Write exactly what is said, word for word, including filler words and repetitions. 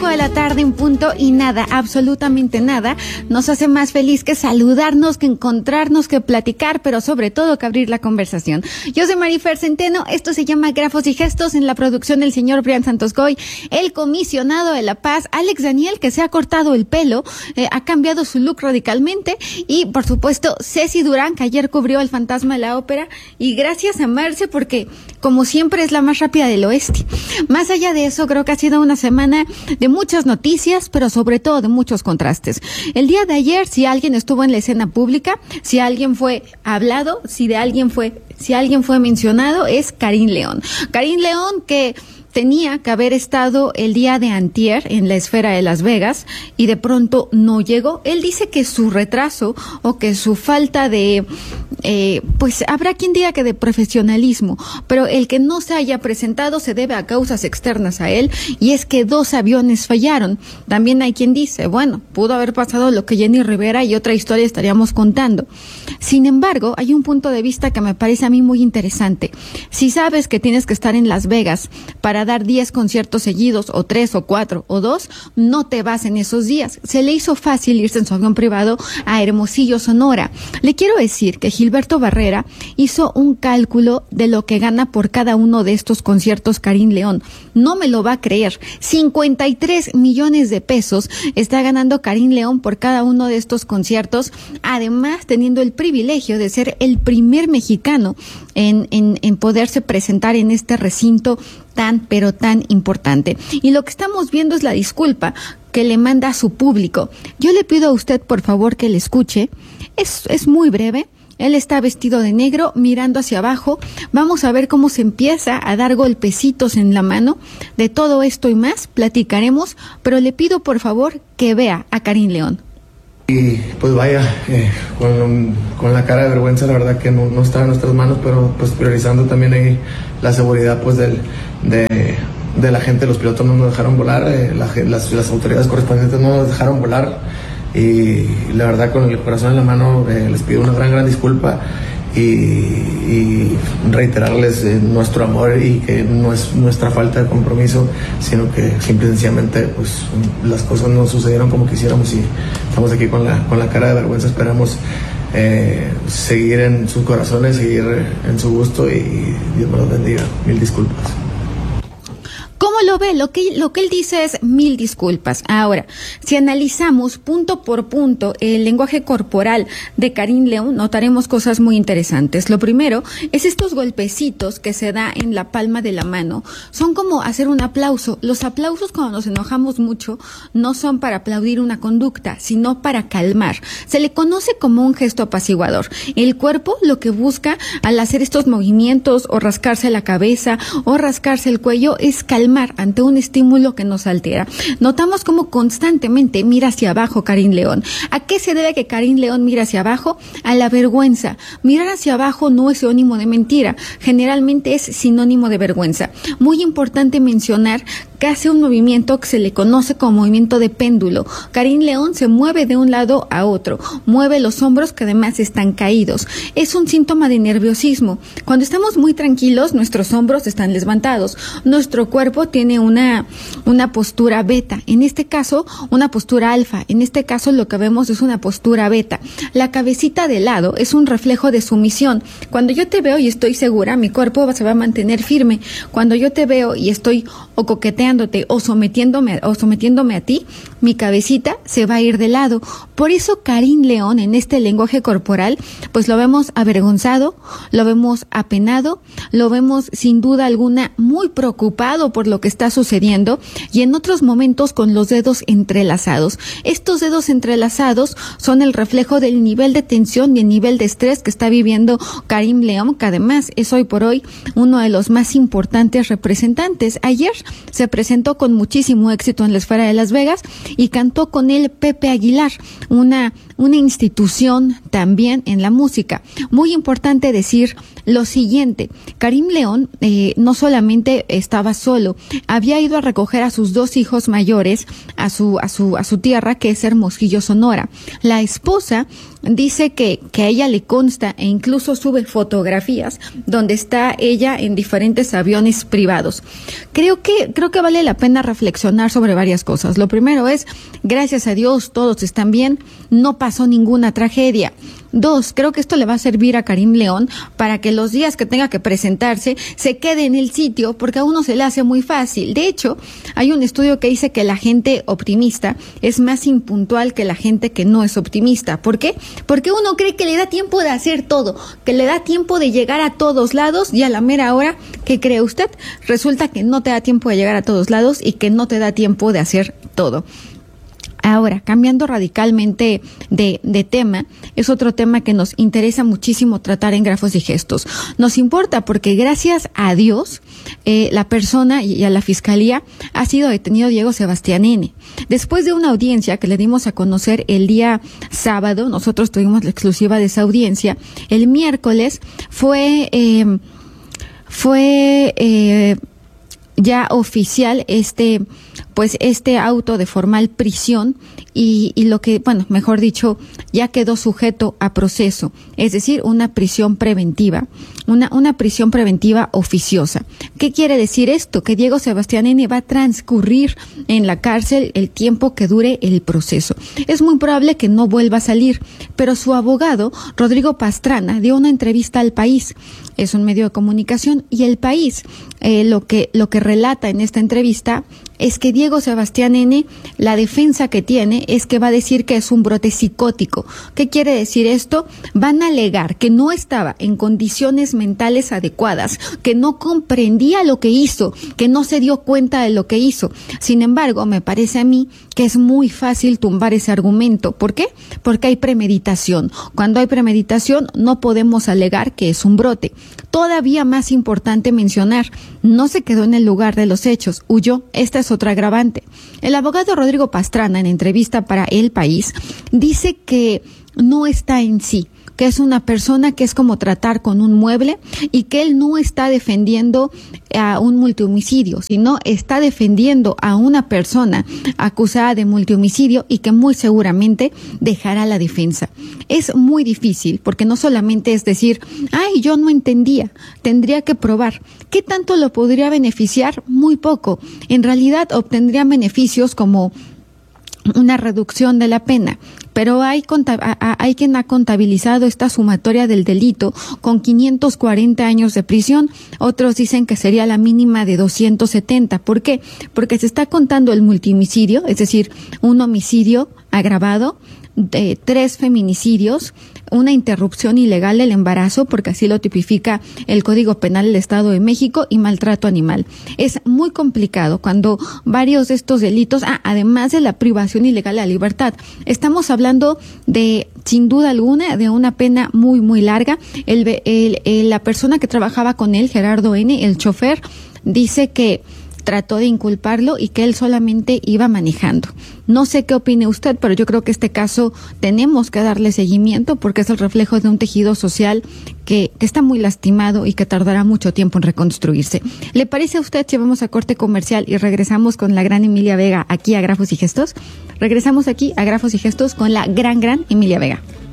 cinco de la tarde en punto y nada, absolutamente nada, nos hace más feliz que saludarnos, que encontrarnos, que platicar, pero sobre todo que abrir la conversación. Yo soy Marifer Centeno, esto se llama Grafos y Gestos, en la producción del señor Brian Santos Goy, el comisionado de La Paz, Alex Daniel, que se ha cortado el pelo, eh, ha cambiado su look radicalmente, y por supuesto Ceci Durán, que ayer cubrió El Fantasma de la Ópera, y gracias a Marce, porque como siempre es la más rápida del oeste. Más allá de eso, creo que ha sido una semana de muchas noticias, pero sobre todo de muchos contrastes. El día de ayer, si alguien estuvo en la escena pública, si alguien fue hablado, si de alguien fue, si alguien fue mencionado, es Karim León. Karim León, que tenía que haber estado el día de antier en la esfera de Las Vegas y de pronto no llegó. Él dice que su retraso o que su falta de, eh, pues habrá quien diga que de profesionalismo, pero el que no se haya presentado se debe a causas externas a él, y es que dos aviones fallaron. También hay quien dice, bueno, pudo haber pasado lo que Jenny Rivera y otra historia estaríamos contando. Sin embargo, hay un punto de vista que me parece a mí muy interesante. Si sabes que tienes que estar en Las Vegas para dar diez conciertos seguidos, o tres, o cuatro, o dos, no te vas en esos días. Se le hizo fácil irse en su avión privado a Hermosillo, Sonora. Le quiero decir que Gilberto Barrera hizo un cálculo de lo que gana por cada uno de estos conciertos Karim León. No me lo va a creer. cincuenta y tres millones de pesos está ganando Karim León por cada uno de estos conciertos, además teniendo el privilegio de ser el primer mexicano en, en, en poderse presentar en este recinto tan, pero tan importante. Y lo que estamos viendo es la disculpa que le manda a su público. Yo le pido a usted, por favor, que le escuche. Es, es muy breve. Él está vestido de negro, mirando hacia abajo. Vamos a ver cómo se empieza a dar golpecitos en la mano. De todo esto y más platicaremos, pero le pido, por favor, que vea a Karim León. Y pues vaya, eh, con, con la cara de vergüenza, la verdad que no, no está en nuestras manos, pero pues priorizando también ahí la seguridad pues del, de, de la gente. Los pilotos no nos dejaron volar, eh, la, las, las autoridades correspondientes no nos dejaron volar, y la verdad con el corazón en la mano eh, les pido una gran, gran disculpa. Y, y reiterarles eh, nuestro amor, y que no es nuestra falta de compromiso, sino que simple y sencillamente pues las cosas no sucedieron como quisiéramos, y estamos aquí con la, con la cara de vergüenza. Esperamos eh, seguir en sus corazones, seguir en su gusto, y Dios me los bendiga. Mil disculpas. ¿Cómo lo ve? Lo que, lo que él dice es mil disculpas. Ahora, si analizamos punto por punto el lenguaje corporal de Karim León, notaremos cosas muy interesantes. Lo primero es estos golpecitos que se da en la palma de la mano. Son como hacer un aplauso. Los aplausos, cuando nos enojamos mucho, no son para aplaudir una conducta, sino para calmar. Se le conoce como un gesto apaciguador. El cuerpo lo que busca al hacer estos movimientos, o rascarse la cabeza, o rascarse el cuello, es calmar ante un estímulo que nos altera. Notamos cómo constantemente mira hacia abajo Karim León. ¿A qué se debe que Karim León mira hacia abajo? A la vergüenza. Mirar hacia abajo no es sinónimo de mentira, generalmente es sinónimo de vergüenza. Muy importante mencionar que hace un movimiento que se le conoce como movimiento de péndulo. Karim León se mueve de un lado a otro, mueve los hombros que además están caídos. Es un síntoma de nerviosismo. Cuando estamos muy tranquilos, nuestros hombros están levantados. Nuestro cuerpo tiene una, una postura beta. En este caso, una postura alfa. En este caso, lo que vemos es una postura beta. La cabecita de lado es un reflejo de sumisión. Cuando yo te veo y estoy segura, mi cuerpo se va a mantener firme. Cuando yo te veo y estoy o coqueteándote o sometiéndome, o sometiéndome a ti, mi cabecita se va a ir de lado. Por eso Karim León, en este lenguaje corporal, pues lo vemos avergonzado, lo vemos apenado, lo vemos sin duda alguna muy preocupado por lo que está sucediendo, y en otros momentos con los dedos entrelazados. Estos dedos entrelazados son el reflejo del nivel de tensión y el nivel de estrés que está viviendo Karim León, que además es hoy por hoy uno de los más importantes representantes. Ayer se presentó con muchísimo éxito en la esfera de Las Vegas y cantó con él Pepe Aguilar, una una institución también en la música. Muy importante decir lo siguiente: Karim León eh, no solamente estaba solo, había ido a recoger a sus dos hijos mayores a su a su a su tierra, que es Hermosillo, Sonora. La esposa dice que, que a ella le consta e incluso sube fotografías donde está ella en diferentes aviones privados. Creo que, creo que vale la pena reflexionar sobre varias cosas. Lo primero es, gracias a Dios, todos están bien, no pasó ninguna tragedia. Dos, creo que esto le va a servir a Karim León para que los días que tenga que presentarse se quede en el sitio, porque a uno se le hace muy fácil. De hecho, hay un estudio que dice que la gente optimista es más impuntual que la gente que no es optimista. ¿Por qué? Porque uno cree que le da tiempo de hacer todo, que le da tiempo de llegar a todos lados, y a la mera hora, ¿qué cree usted? Resulta que no te da tiempo de llegar a todos lados y que no te da tiempo de hacer todo. Ahora, cambiando radicalmente de, de tema, es otro tema que nos interesa muchísimo tratar en Grafos y Gestos. Nos importa porque, gracias a Dios, eh, la persona y a la fiscalía ha sido detenido Diego Sebastián N. Después de una audiencia que le dimos a conocer el día sábado, nosotros tuvimos la exclusiva de esa audiencia. El miércoles fue, eh, fue, eh, ya oficial este, pues este auto de formal prisión, y, y lo que, bueno, mejor dicho, ya quedó sujeto a proceso, es decir, una prisión preventiva, una, una prisión preventiva oficiosa. ¿Qué quiere decir esto? Que Diego Sebastián N. va a transcurrir en la cárcel el tiempo que dure el proceso. Es muy probable que no vuelva a salir, pero su abogado, Rodrigo Pastrana, dio una entrevista al País. Es un medio de comunicación, y el País, eh, lo que, lo que relata en esta entrevista es que Diego Sebastián N., la defensa que tiene es que va a decir que es un brote psicótico. ¿Qué quiere decir esto? Van a alegar que no estaba en condiciones mentales adecuadas, que no comprendía lo que hizo, que no se dio cuenta de lo que hizo. Sin embargo, me parece a mí que es muy fácil tumbar ese argumento. ¿Por qué? Porque hay premeditación. Cuando hay premeditación, no podemos alegar que es un brote. Todavía más importante mencionar, no se quedó en el lugar de los hechos, huyó. Esta es otra agravante. El abogado Rodrigo Pastrana, en entrevista para El País, dice que no está en sí, que es una persona que es como tratar con un mueble, y que él no está defendiendo a un multihomicidio, sino está defendiendo a una persona acusada de multihomicidio, y que muy seguramente dejará la defensa. Es muy difícil, porque no solamente es decir, ay, yo no entendía, tendría que probar. ¿Qué tanto lo podría beneficiar? Muy poco. En realidad obtendría beneficios como una reducción de la pena, pero hay, hay quien ha contabilizado esta sumatoria del delito con quinientos cuarenta años de prisión. Otros dicen que sería la mínima de doscientos setenta. ¿Por qué? Porque se está contando el multihomicidio, es decir, un homicidio agravado, de tres feminicidios, una interrupción ilegal del embarazo, porque así lo tipifica el Código Penal del Estado de México, y maltrato animal. Es muy complicado cuando varios de estos delitos, ah, además de la privación ilegal de la libertad, estamos hablando de, sin duda alguna, de una pena muy, muy larga. El, el, el, la persona que trabajaba con él, Gerardo N., el chofer, dice que trató de inculparlo y que él solamente iba manejando. No sé qué opine usted, pero yo creo que este caso tenemos que darle seguimiento, porque es el reflejo de un tejido social que, que está muy lastimado y que tardará mucho tiempo en reconstruirse. ¿Le parece a usted si vamos a corte comercial y regresamos con la gran Emilia Vega aquí a Grafos y Gestos? Regresamos aquí a Grafos y Gestos con la gran, gran Emilia Vega.